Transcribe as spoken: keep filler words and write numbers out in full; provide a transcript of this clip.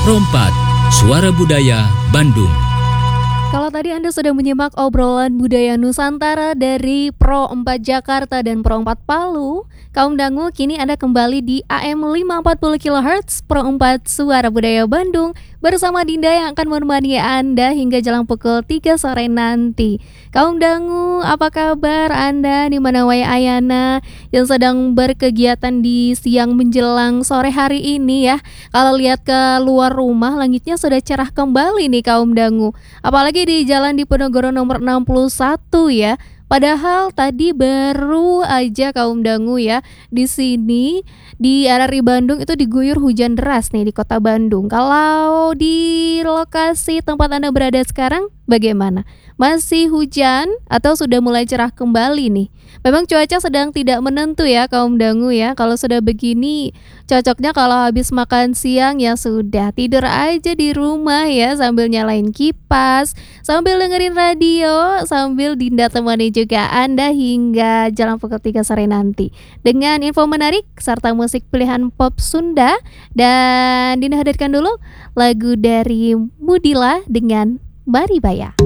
Pro empat, Suara Budaya Bandung. Kalau tadi Anda sudah menyimak obrolan budaya Nusantara dari Pro empat Jakarta dan Pro empat Palu, kaum dangu, kini Anda kembali di A M lima ratus empat puluh kilohertz Pro empat Suara Budaya Bandung bersama Dinda yang akan menemani Anda hingga jelang pukul tiga sore nanti. Kaum dangu, apa kabar Anda di mana wae ayana yang sedang berkegiatan di siang menjelang sore hari ini ya? Kalau lihat ke luar rumah, langitnya sudah cerah kembali nih kaum dangu. Apalagi di Jalan Diponegoro nomor enam puluh satu ya. Padahal tadi baru aja kaum dangu ya, di sini di R R I Bandung itu diguyur hujan deras nih di kota Bandung. Kalau di lokasi tempat Anda berada sekarang bagaimana? Masih hujan atau sudah mulai cerah kembali nih? Memang cuaca sedang tidak menentu ya kaum dangu ya. Kalau sudah begini cocoknya kalau habis makan siang ya sudah tidur aja di rumah ya, sambil nyalain kipas, sambil dengerin radio, sambil Dinda temani juga Anda hingga jalan pukul tiga sore nanti dengan info menarik serta musik pilihan pop Sunda. Dan Dinda hadirkan dulu lagu dari Mudila dengan Maribaya.